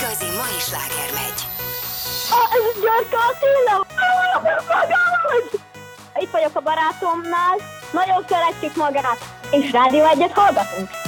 igazi mai sláger megy. Ez Györke Attila! Itt vagyok a barátomnál, nagyon szeretjük magát, és Rádió 1-et hallgatunk.